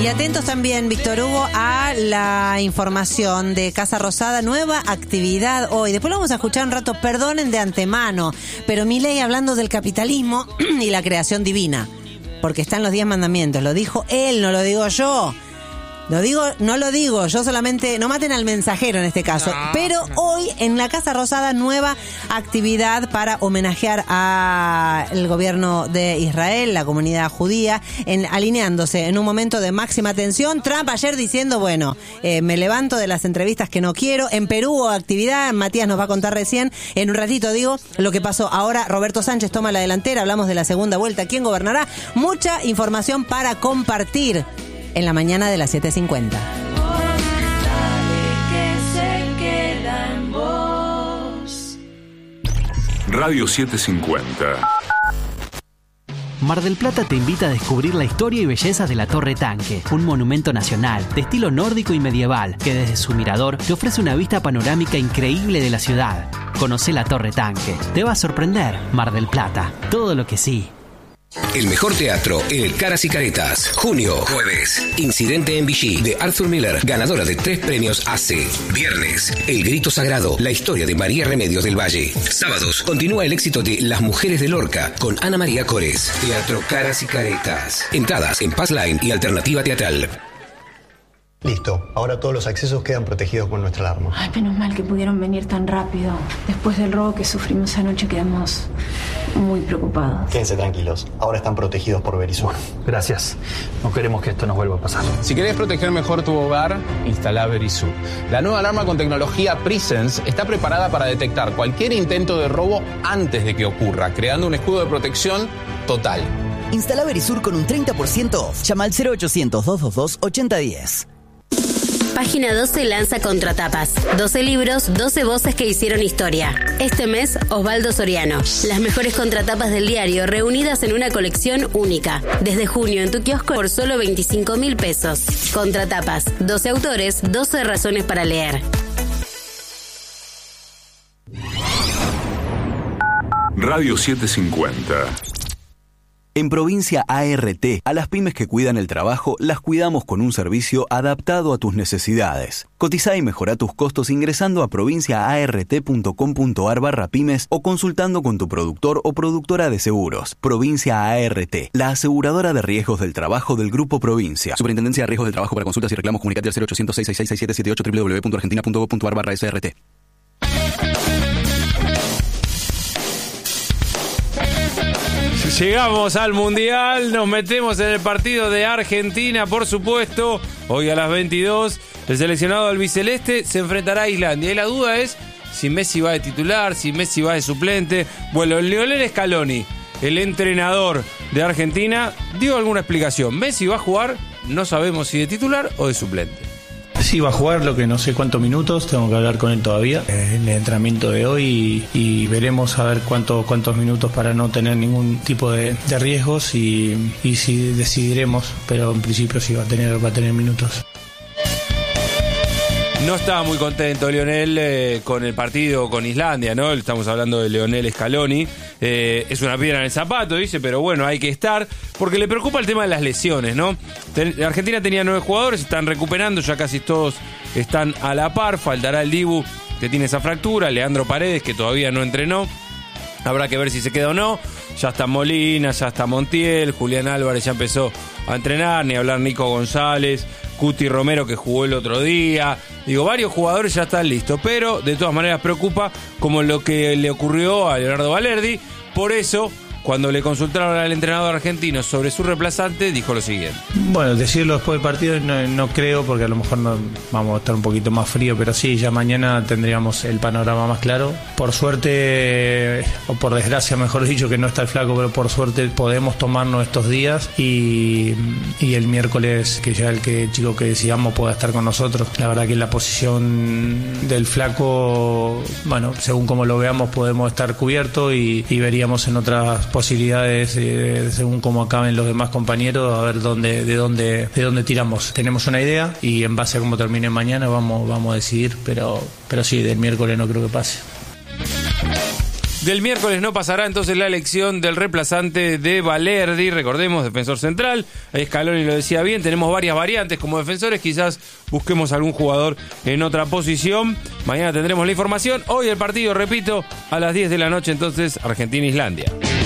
Y atentos también, Víctor Hugo, a la información de Casa Rosada, nueva actividad hoy. Después lo vamos a escuchar un rato, perdonen de antemano, pero Milei hablando del capitalismo y la creación divina, porque está en los 10 mandamientos, lo dijo él, no lo digo yo. No lo digo, yo solamente, no maten al mensajero en este caso. Pero hoy en la Casa Rosada, nueva actividad para homenajear al gobierno de Israel, la comunidad judía, alineándose en un momento de máxima tensión. Trump ayer diciendo, me levanto de las entrevistas que no quiero. En Perú hubo actividad, Matías nos va a contar recién, en un ratito lo que pasó. Ahora Roberto Sánchez toma la delantera, hablamos de la segunda vuelta, ¿quién gobernará? Mucha información para compartir en la mañana de las 7:50. Radio 750. Mar del Plata te invita a descubrir la historia y belleza de la Torre Tanque, un monumento nacional de estilo nórdico y medieval que desde su mirador te ofrece una vista panorámica increíble de la ciudad. Conocé la Torre Tanque, te va a sorprender. Mar del Plata, todo lo que sí. El mejor teatro en el Caras y Caretas. Junio, jueves. Incidente en Vichy, de Arthur Miller, ganadora de 3 premios AC. Viernes, El Grito Sagrado, la historia de María Remedios del Valle. Sábados, continúa el éxito de Las Mujeres de Lorca, con Ana María Cores. Teatro Caras y Caretas. Entradas en Passline y Alternativa Teatral. Listo, ahora todos los accesos quedan protegidos con nuestra alarma. Ay, menos mal que pudieron venir tan rápido. Después del robo que sufrimos anoche quedamos muy preocupados. Quédense tranquilos, ahora están protegidos por Verisur. Gracias, no queremos que esto nos vuelva a pasar. Si querés proteger mejor tu hogar, instalá Verisur. La nueva alarma con tecnología Presence está preparada para detectar cualquier intento de robo antes de que ocurra, creando un escudo de protección total. Instala Verisur con un 30% off. Llama al 0800-222-8010. Página 12 lanza Contratapas. 12 libros, 12 voces que hicieron historia. Este mes, Osvaldo Soriano. Las mejores contratapas del diario reunidas en una colección única. Desde junio en tu kiosco por solo 25.000 pesos. Contratapas. 12 autores, 12 razones para leer. Radio 750. En Provincia ART, a las pymes que cuidan el trabajo, las cuidamos con un servicio adaptado a tus necesidades. Cotizá y mejorá tus costos ingresando a provinciaart.com.ar/pymes o consultando con tu productor o productora de seguros. Provincia ART, la aseguradora de riesgos del trabajo del Grupo Provincia. Superintendencia de Riesgos del Trabajo. Para consultas y reclamos, comunicate al 0800 666 6778 www.argentina.gov.ar/SRT. Llegamos al Mundial, nos metemos en el partido de Argentina, por supuesto. Hoy a las 22, el seleccionado albiceleste se enfrentará a Islandia. Y la duda es si Messi va de titular, si Messi va de suplente. Bueno, Lionel Scaloni, el entrenador de Argentina, dio alguna explicación. Messi va a jugar, no sabemos si de titular o de suplente. Sí, va a jugar, lo que no sé cuántos minutos, tengo que hablar con él todavía en el entrenamiento de hoy y veremos a ver cuántos minutos para no tener ningún tipo de riesgos y si decidiremos, pero en principio sí va a tener minutos. No estaba muy contento Lionel con el partido con Islandia, ¿no? Estamos hablando de Lionel Scaloni. Es una piedra en el zapato, dice, pero bueno, hay que estar, porque le preocupa el tema de las lesiones, ¿no? Argentina tenía 9 jugadores, están recuperando, ya casi todos están a la par. Faltará el Dibu, que tiene esa fractura, Leandro Paredes, que todavía no entrenó. Habrá que ver si se queda o no. Ya está Molina, ya está Montiel, Julián Álvarez ya empezó a entrenar, ni hablar Nico González, Cuti Romero, que jugó el otro día. Digo, varios jugadores ya están listos, pero de todas maneras preocupa como lo que le ocurrió a Leonardo Balerdi. Por eso, cuando le consultaron al entrenador argentino sobre su reemplazante, dijo lo siguiente. Bueno, decirlo después del partido no creo, porque a lo mejor vamos a estar un poquito más frío, pero sí, ya mañana tendríamos el panorama más claro. Por suerte, o por desgracia mejor dicho, que no está el flaco, pero por suerte podemos tomarnos estos días y el miércoles que ya el chico que decidamos pueda estar con nosotros. La verdad que en la posición del flaco, bueno, según como lo veamos podemos estar cubiertos y veríamos en otras posibilidades según cómo acaben los demás compañeros, a ver de dónde tiramos. Tenemos una idea y en base a cómo termine mañana vamos a decidir, pero sí, del miércoles no creo que pase. del miércoles no pasará entonces la elección del reemplazante de Valerdi, recordemos, defensor central. Scaloni lo decía bien, tenemos varias variantes como defensores, quizás busquemos algún jugador en otra posición. Mañana tendremos la información. Hoy el partido, repito, a las 10 de la noche, entonces Argentina-Islandia.